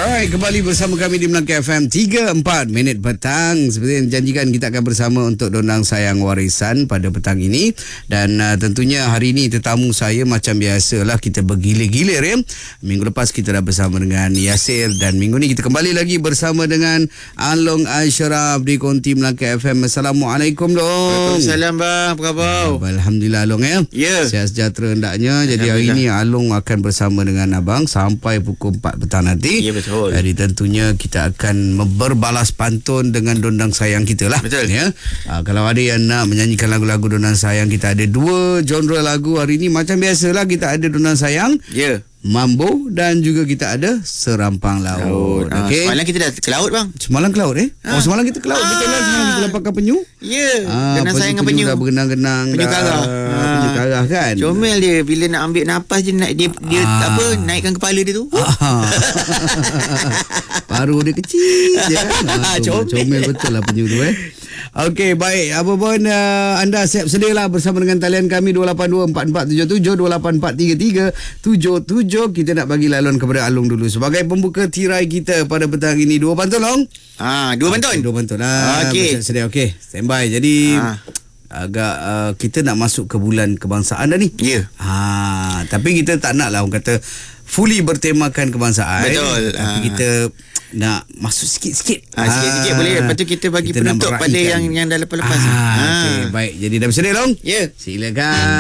Alright, kembali bersama kami di Melaka FM 3-4 minit petang. Seperti yang dijanjikan, kita akan bersama untuk Dondang Sayang Warisan pada petang ini. Dan tentunya hari ini tetamu saya macam biasalah, kita bergilir-gilir ya. Minggu lepas kita dah bersama dengan Yasir, dan minggu ni kita kembali lagi bersama dengan Along Ashraf di Konti Melaka FM. Assalamualaikum dong. Waalaikumsalam bang, apa khabar? Alhamdulillah Along ya. Ya. Sihat sejahtera hendaknya. Jadi hari ini Along akan bersama dengan abang sampai pukul 4 petang nanti. Ya, betul. Jadi tentunya kita akan berbalas pantun dengan Dondang Sayang kita lah. Betul. Ya. Kalau ada yang nak menyanyikan lagu-lagu Dondang Sayang, kita ada dua genre lagu hari ini. Macam biasalah, kita ada Dondang Sayang, Ya. Mambo, dan juga kita ada Serampang Laut. Okey. Semalam kita dah ke laut bang. Semalam ke laut Oh, semalam kita ke laut. Betul lah, semalam kita lepaskan penyu. Ya. Dondang Sayang dengan penyu. Dah berenang-genang. Penyu karah. Penyu karah kan. Comel dia bila nak ambil nafas je, dia apa, naikkan kepala dia tu. Paruh dia kecil je kan. Comel betul lah penyu tu Okey, baik. Apa pun anda siap sedialah bersama dengan talian kami 282-4477, 284-33-77. Kita nak bagi laluan kepada Along dulu sebagai pembuka tirai kita pada petang ini. Dua pantun Long. Dua pantun. Dua pantun lah. Okey. Bersiap sedia. Okey, standby. Jadi agak kita nak masuk ke bulan kebangsaan dah ni. Ya. Tapi kita tak nak lah orang kata fully bertemakan kebangsaan. Betul. Tapi kita nak masuk sikit-sikit. Sikit-sikit boleh. Lepas tu kita bagi penutup pada yang dah lepas-lepas. Okay, baik. Jadi dah bersedia Long? Ya. Silakan.